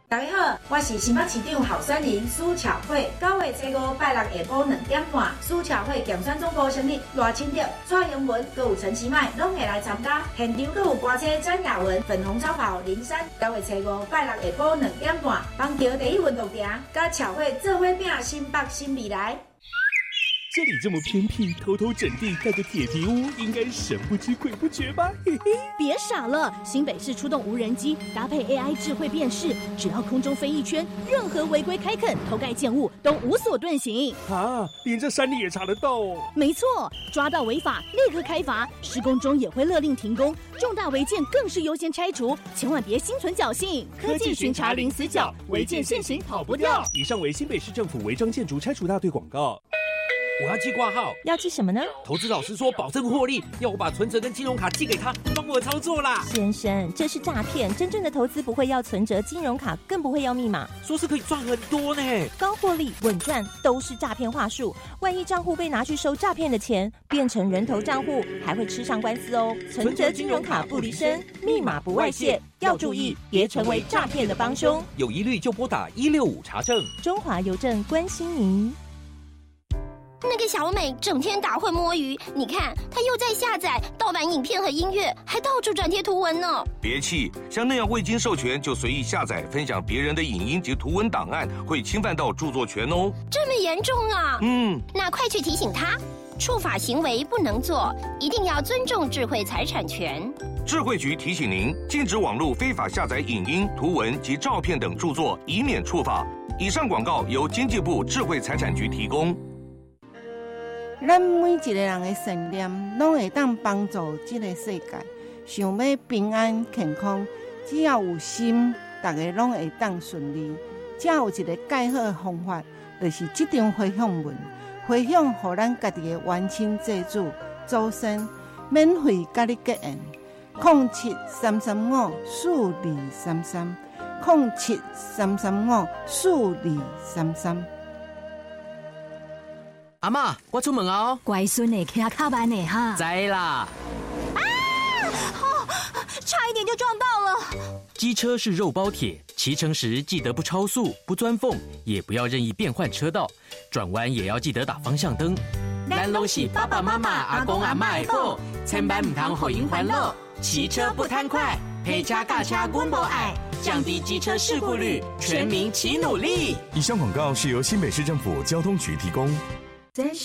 大家好，我是新北市长候选人苏巧慧。9月初5拜六下晡2点半，苏巧慧竞选总部成立，赖清德、蔡英文、还有陈其迈拢会来参加。现场还有歌车詹雅文、粉红超跑林珊。9月初5拜六下晡2点半，邦桥第一运动场，甲巧慧做伙拼新北新未来。 这里这么偏僻，偷偷整地盖个铁皮屋，应该神不知鬼不觉吧？嘿嘿， 别傻了，新北市出动无人机，搭配 AI 智慧辨识，只要空中飞一圈，任何违规开垦、偷盖建物都无所遁形。 啊，连这山里也查得到哦。 没错，抓到违法立刻开罚，施工中也会勒令停工，重大违建更是优先拆除，千万别心存侥幸。 科技巡查零死角，违建现行跑不掉。以上为新北市政府违章建筑拆除大队广告。 我要寄挂号， 要寄什么呢？ 投资老师说保证获利，要我把存折跟金融卡寄给他，帮我操作啦。 先生，这是诈骗，真正的投资不会要存折、金融卡，更不会要密码。 说是可以赚很多呢， 高获利、稳赚都是诈骗话术。万一账户被拿去收诈骗的钱，变成人头账户，还会吃上官司哦。存折、金融卡不离身，密码不外泄，要注意，别成为诈骗的帮凶。 有疑虑就拨打165查证。 中华邮政关心您。 那个小美整天打混摸鱼，你看她又在下载盗版影片和音乐，还到处转贴图文呢。 别气，像那样未经授权就随意下载分享别人的影音及图文档案，会侵犯到著作权哦。 这么严重啊？那快去提醒她，触法行为不能做，一定要尊重智慧财产权。 智慧局提醒您，禁止网络非法下载影音、图文及照片等著作，以免触法。以上广告由经济部智慧财产局提供。 咱每一个人的信念，拢会当帮助这个世界。想要平安健康，只要有心，大家拢会当顺利。才有一个介好的方法，就是这张回向文，回向予咱家己的冤亲债主、祖先，免费甲你结缘。0733504233，0733504233。 阿嬷，我出门哦。 乖孙呢，骑较慢呢哈。 知啦。 差一点就撞到了。 机车是肉包铁，骑乘时记得不超速、不钻缝，也不要任意变换车道，转弯也要记得打方向灯。 咱拢是爸爸妈妈、阿公阿嬷的宝，千万唔通互因烦恼。骑车不贪快，陪车驾车阮无爱，降低机车事故率，全民齐努力。 以上广告是由新北市政府交通局提供。 这是